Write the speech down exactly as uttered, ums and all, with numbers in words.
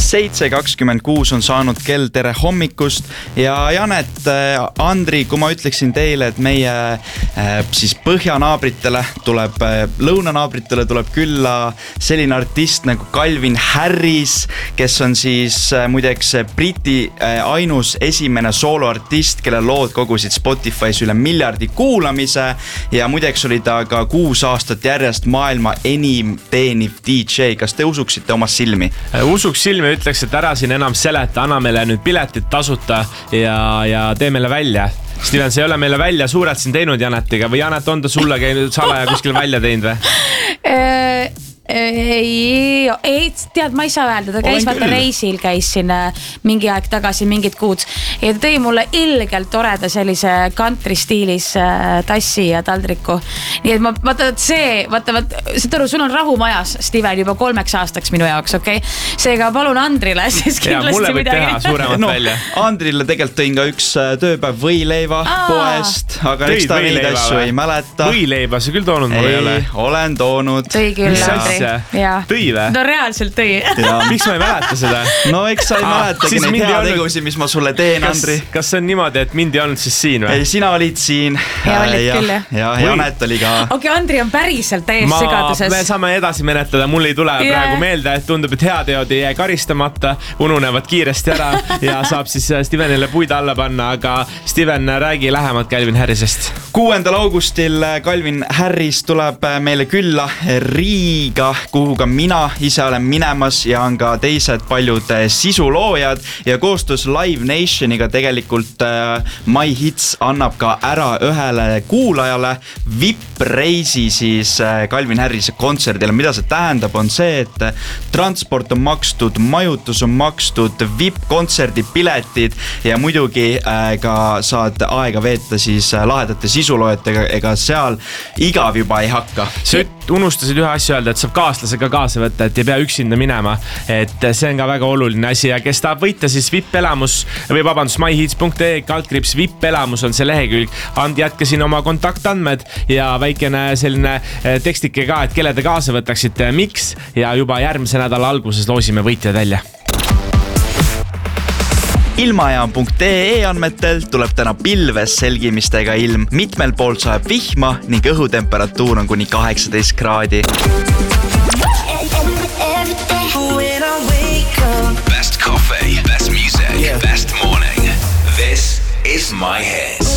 seitse kakskümmend kuus on saanud kell, tere hommikust ja Janet, Andri, kui ma ütleksin teile, et meie siis põhjanaabritele tuleb, lõunanaabritele tuleb külla selline artist nagu Calvin Harris, kes on siis muideks Briti ainus esimene sooloartist, kelle lood kogusid Spotify's üle miljardi kuulamise ja muideks oli ta ka kuus aastat järjest maailma enim teeniv D J. Kas te usuksite oma silmi? Usuks silmi, ütleks, et ära siin enam seleta, anna meile nüüd piletid tasuta ja, ja tee meile välja. Steven, see ei ole meile välja suurelt siin teinud Janetiga või Janet, on ta sulle käinud salaja kuskil välja teinud või? Ei, ei, tead, ma ei saa öelda, ta käis vaata reisil, käis siin mingi aeg tagasi, mingid kuud ja ta tõi mulle ilgelt toreda sellise country stiilis tassi ja taldriku. Nii et ma, vaata, see, vaata, vaata, see tõru, sul on rahu majas, Steven, juba kolmeks aastaks minu jaoks, okei? Okay? Seega palun Andrile siis kindlasti midagi. Ja mulle võib teha suuremat no, välja. Andrile tegelikult tõin ka üks tööpäev võileiva Aa, poest, aga eks ta neid asju ei mäleta. Võileiva, see küll toonud mulle ei ole. Olen toonud. Tõi küll, Andri. Ja. Tõi või? No reaalselt tõi. Miks ma ei mäleta seda? No eks sa ei ah, mäletagi neid hea tegusi, mis ma sulle teen, kas, Andri. Kas see on niimoodi, et mind ei olnud siis siin või? Ei, sina olid siin. Ja olid ja, küll, jah. Ja Janet oli ka. Okei, okay, Andri on päriselt täiesti ma, segaduses. Me saame edasi menetleda, mul ei tule yeah. praegu meelde, et tundub, et heateod ei jää karistamata, ununevad kiiresti ära ja saab siis Stevenile puid alla panna, aga Steven, räägi lähemalt Calvin Harrisest. kuuendal augustil Calvin Harris tuleb meile külla Riiga, kuhu ka mina ise olen minemas ja on ka teised paljud sisuloojad ja koostöös Live Nationiga tegelikult My Hits annab ka ära ühele kuulajale V I P-reisi siis Calvin Harrise kontserdile. Mida see tähendab on see, et transport on makstud, majutus on makstud, V I P-kontserdi piletid ja muidugi ka saad aega veeta siis lahedate sisuloojatega, ega seal igav juba ei hakka. Sa unustasid ühe asja öelda, et saab kaaslasega kaasa võtta, et ei pea üksinda minema, et see on ka väga oluline asi ja kes tahab võita siis V I P-elamus või vabandust, myhits punkt ee kaldkriips V I P-elamus on see lehekülg. Andi, jätke siin oma kontaktandmed ja väikene selline tekstike ka, et kelle te kaasa võtaksite, miks ja juba järgmise nädala alguses loosime võitjad välja. Ilmajaam punkt ee andmetel tuleb täna pilves selgimistega ilm. Mitmel pool sajab vihma ning õhutemperatuur on kuni kaheksateist kraadi. Best coffee, best music, yeah. Best morning. This is My Hits.